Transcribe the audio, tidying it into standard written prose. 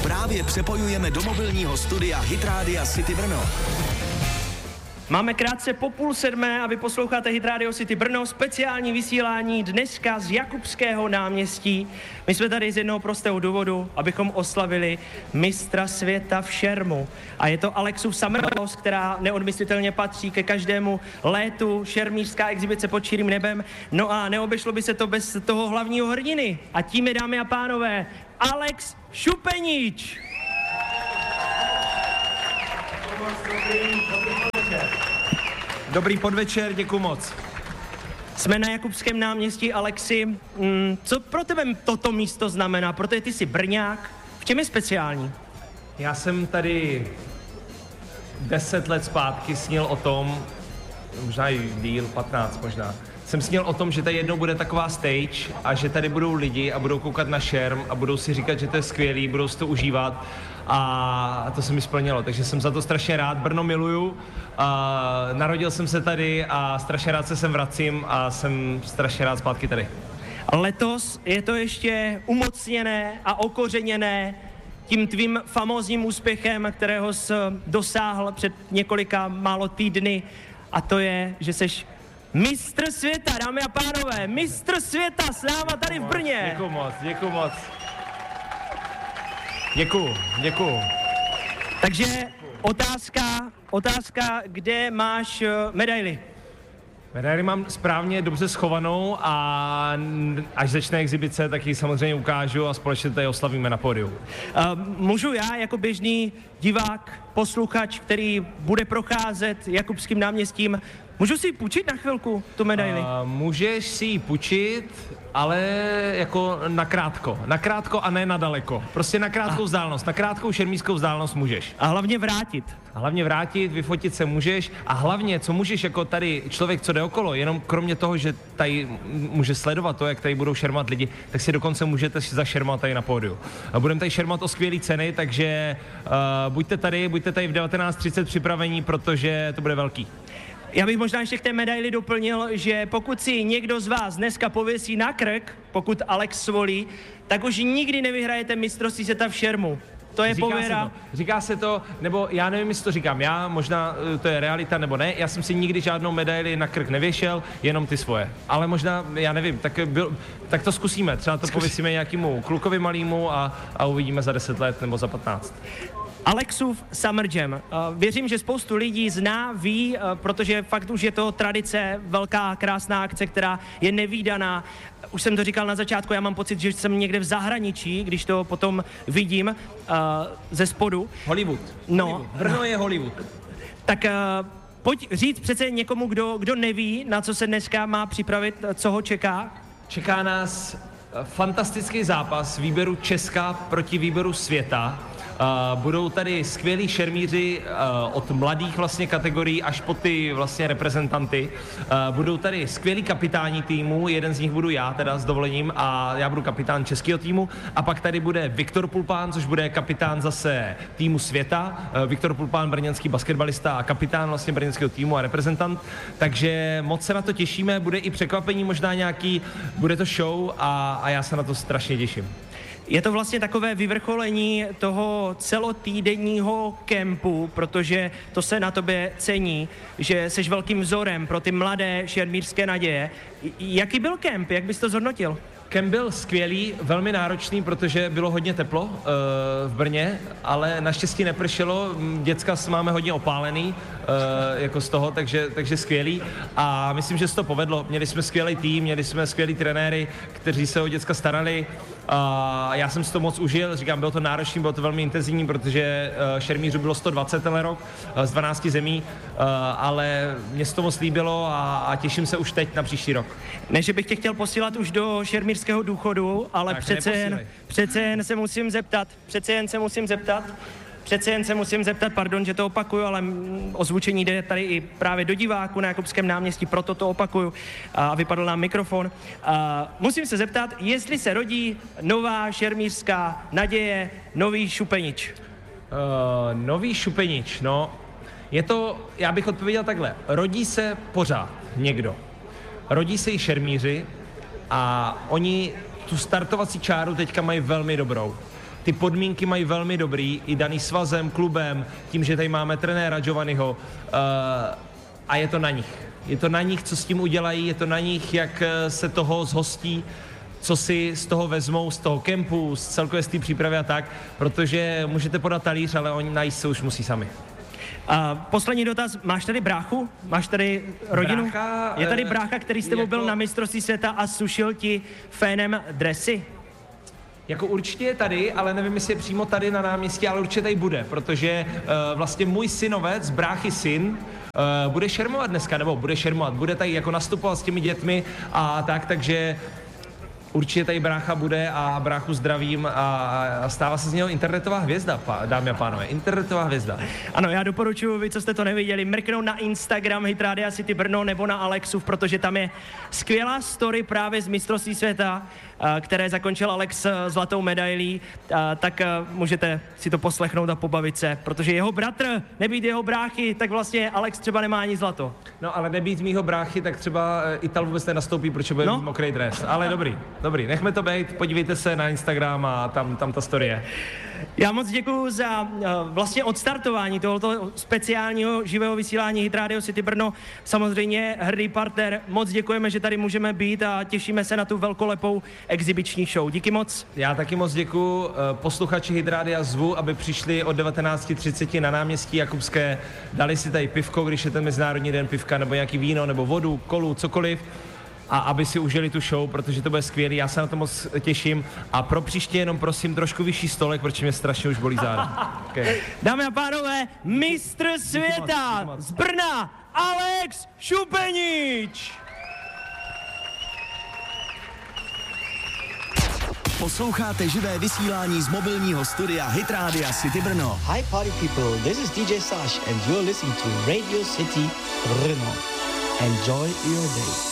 právě přepojujeme do mobilního studia Hit Rádia City Brno. Máme krátce po 6:30 a vy posloucháte Hit Radio City Brno, speciální vysílání dneska z Jakubského náměstí. My jsme tady z jednoho prostého důvodu, abychom oslavili mistra světa v šermu. A je to Alexův Summer House, která neodmyslitelně patří ke každému létu, šermířská exibice pod širým nebem. No a neobešlo by se to bez toho hlavního hrdiny. A tím je, dámy a pánové, Alex Šupenič. Dobrý podvečer, děkuju moc. Jsme na Jakubském náměstí, Alexi. Co pro tebe toto místo znamená? Protože ty jsi Brňák. V čem je speciální? Já jsem tady 10 let zpátky snil o tom, možná i díl, 15 možná, jsem snil o tom, že tady jednou bude taková stage a že tady budou lidi a budou koukat na šerm a budou si říkat, že to je skvělý, budou si to užívat a to se mi splnilo, takže jsem za to strašně rád. Brno miluju, narodil jsem se tady a strašně rád se sem vracím a jsem strašně rád zpátky tady. Letos je to ještě umocněné a okořeněné tím tvým famózním úspěchem, kterého jsi dosáhl před několika málo týdny, a to je, že seš mistr světa, dámy a pánové, mistr světa s náma tady v Brně. Děkuju moc. Děkuju. Takže otázka, kde máš medaili? Medaili mám správně, dobře schovanou a až začne exibice, tak ji samozřejmě ukážu a společně tady oslavíme na pódiu. Můžu já jako běžný divák, posluchač, který bude procházet Jakubským náměstím, můžu si ji půjčit na chvilku, tu medaili? Můžeš si ji půjčit, ale jako na krátko a ne na daleko. Prostě na krátkou vzdálenost, na krátkou šermířskou vzdálenost můžeš. A hlavně vrátit. Vyfotit se můžeš a hlavně, co můžeš jako tady člověk, co jde okolo, jenom kromě toho, že tady může sledovat to, jak tady budou šermat lidi, tak si dokonce můžete zašermat tady na pódiu. Budeme tady šermat o skvělý ceny, takže buďte tady v 19:30 připravení, protože to bude velký. Já bych možná ještě k té medaili doplnil, že pokud si někdo z vás dneska pověsí na krk, pokud Alex svolí, tak už nikdy nevyhrajete mistrovství světa v šermu. To je pověra. Říká se to, nebo já nevím, jestli to říkám já, možná to je realita nebo ne, já jsem si nikdy žádnou medaili na krk nevěšel, jenom ty svoje. Ale možná, já nevím, tak to zkusíme, třeba to pověsíme nějakému klukovi malýmu a uvidíme za 10 let nebo za 15. Alexův Summer Jam. Věřím, že spoustu lidí zná, ví, protože fakt už je to tradice, velká, krásná akce, která je nevídaná. Už jsem to říkal na začátku, já mám pocit, že jsem někde v zahraničí, když to potom vidím ze spodu. Hollywood. No. Brno je Hollywood. Tak pojď říct přece někomu, kdo neví, na co se dneska má připravit, co ho čeká. Čeká nás fantastický zápas výběru Česka proti výběru světa. Budou tady skvělí šermíři od mladých vlastně kategorií až po ty vlastně reprezentanty. Budou tady skvělí kapitáni týmu, jeden z nich budu já teda s dovolením a já budu kapitán českého týmu. A pak tady bude Viktor Pulpán, což bude kapitán zase týmu světa. Viktor Pulpán, brněnský basketbalista a kapitán vlastně brněnského týmu a reprezentant. Takže moc se na to těšíme, bude i překvapení možná nějaký, bude to show a já se na to strašně těším. Je to vlastně takové vyvrcholení toho celotýdenního kempu, protože to se na tobě cení, že jsi velkým vzorem pro ty mladé šermířské naděje. Jaký byl kemp? Jak bys to zhodnotil? Kemp byl skvělý, velmi náročný, protože bylo hodně teplo v Brně, ale naštěstí nepršelo, děcka máme hodně opálený jako z toho, takže skvělý a myslím, že se to povedlo. Měli jsme skvělý tým, měli jsme skvělý trenéry, kteří se o děcka starali a já jsem si to moc užil, říkám, bylo to náročný, bylo to velmi intenzivní, protože šermířů bylo 120 ten rok z 12 zemí, ale mě se to moc líbilo a těším se už teď na příští rok. Ne, že bych tě chtěl posílat už do šermířského důchodu, ale přece jen se musím zeptat, pardon, že to opakuju, ale ozvučení jde tady i právě do diváku na Jakubském náměstí, proto to opakuju a vypadl nám mikrofon. Musím se zeptat, jestli se rodí nová šermířská naděje, nový Šupenič. Nový Šupenič, no, je to, já bych odpověděl takhle, rodí se pořád někdo. Rodí se i šermíři a oni tu startovací čáru teďka mají velmi dobrou. ty podmínky mají velmi dobrý, i daný svazem, klubem, tím, že tady máme trenéra Giovanniho, a je to na nich. Je to na nich, co s tím udělají, je to na nich, jak se toho zhostí, co si z toho vezmou, z toho kempu, z celkové z té přípravy a tak, protože můžete podat talíř, ale oni najíst se už musí sami. Poslední dotaz, máš tady bráchu? Máš tady rodinu? Brácha, je tady brácha, který s tebou byl na mistrovství světa a sušil ti fénem dresy? Jako určitě je tady, ale nevím, jestli je přímo tady na náměstí, ale určitě tady bude, protože vlastně můj synovec, bráchy syn, bude šermovat dneska, nebo bude šermovat, bude tady jako nastupovat s těmi dětmi a tak, takže určitě tady brácha bude a bráchu zdravím a stává se z něho internetová hvězda, dámy a pánové, internetová hvězda. Ano, já doporučuji, vy, co jste to neviděli, mrknout na Instagram Hit Radia City Brno nebo na Alexův, protože tam je skvělá story právě z mistrovství světa, které zakončil Alex zlatou medailí, tak můžete si to poslechnout a pobavit se, protože jeho bratr, nebýt jeho bráchy, tak vlastně Alex třeba nemá ani zlato. No ale nebýt mýho bráchy, tak třeba Ital vůbec nenastoupí, protože bude mít mokrý dres, ale dobrý, nechme to být, podívejte se na Instagram a tam ta story je. Já moc děkuju za vlastně odstartování tohoto speciálního živého vysílání Hit Radio City Brno. Samozřejmě hrdý partner, moc děkujeme, že tady můžeme být a těšíme se na tu velkolepou exibiční show. Díky moc. Já taky moc děkuju. Posluchači Hit Radia zvu, aby přišli od 19:30 na náměstí Jakubské, dali si tady pivko, když je ten Mezinárodní den pivka, nebo nějaký víno, nebo vodu, kolu, cokoliv. A aby si užili tu show, protože to bude skvělý, já se na to moc těším. A pro příště jenom prosím trošku vyšší stolek, protože mě strašně už bolí záda. Okay. Dámy a pánové, mistr světa z Brna, Alex Šupenič! Posloucháte živé vysílání z mobilního studia Hit Radia City Brno. Hi party people, this is DJ Sash and you're listening to Radio City Brno. Enjoy your day.